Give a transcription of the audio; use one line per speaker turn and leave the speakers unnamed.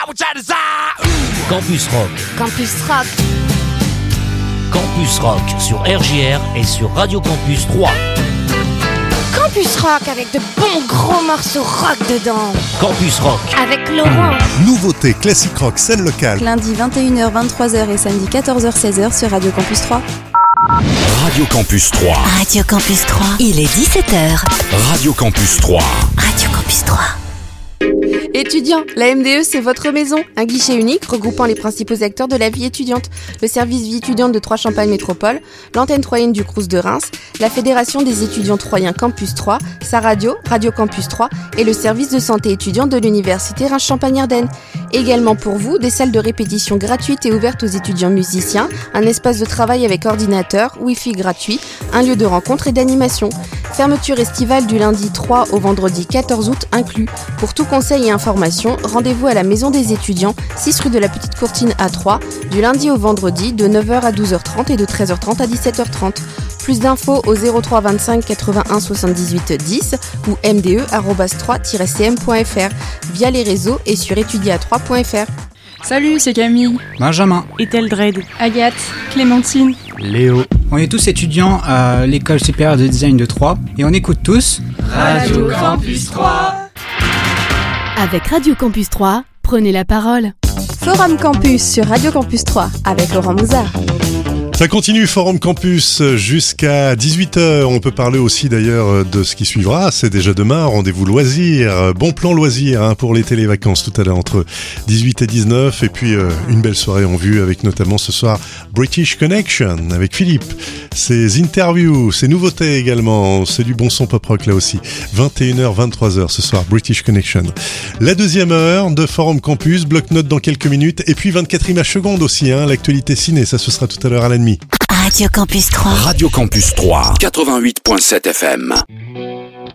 Campus Rock.
Campus Rock.
Campus Rock sur RJR et sur Radio Campus 3.
Campus Rock avec de bons gros morceaux rock dedans.
Campus Rock.
Avec Laurent.
Nouveauté classique rock scène locale.
Lundi 21h, 23h et samedi 14h, 16h sur Radio Campus 3.
Radio Campus 3.
Radio Campus 3. Il est 17h.
Radio Campus 3.
Radio Campus 3.
Étudiants, la MDE c'est votre maison. Un guichet unique regroupant les principaux acteurs de la vie étudiante. Le service vie étudiante de Troyes-Champagne Métropole, l'antenne troyenne du Crous de Reims, la fédération des étudiants troyens Campus 3, sa radio, Radio Campus 3 et le service de santé étudiante de l'université Reims-Champagne-Ardenne. Également pour vous, des salles de répétition gratuites et ouvertes aux étudiants musiciens, un espace de travail avec ordinateur, Wi-Fi gratuit, un lieu de rencontre et d'animation. Fermeture estivale du lundi 3 au vendredi 14 août inclus. Pour tout conseil et information, rendez-vous à la Maison des étudiants, 6 rue de la Petite Courtine à Troyes, du lundi au vendredi de 9h à 12h30 et de 13h30 à 17h30. Plus d'infos au 03 25 81 78 10 ou mde@3-cm.fr via les réseaux et sur étudier-à-3.fr.
Salut, c'est Camille,
Benjamin,
Etheldred,
Agathe, Clémentine,
Léo. On est tous étudiants à l'école supérieure de design de Troyes et on écoute tous
Radio Campus 3.
Avec Radio Campus 3, prenez la parole.
Forum Campus sur Radio Campus 3 avec Laurent Mouzard.
Ça continue, Forum Campus jusqu'à 18h. On peut parler aussi d'ailleurs de ce qui suivra. C'est déjà demain, rendez-vous loisirs. Bon plan loisirs pour l'été, les vacances tout à l'heure entre 18 et 19. Et puis une belle soirée en vue avec notamment ce soir British Connection avec Philippe. Ses interviews, ses nouveautés également. C'est du bon son pop rock là aussi. 21h, 23h ce soir, British Connection. La deuxième heure de Forum Campus, bloc-notes dans quelques minutes. Et puis 24 images secondes aussi, l'actualité ciné. Ça, ce sera tout à l'heure à la demi.
Radio Campus 3.
Radio Campus 3. 88.7 FM.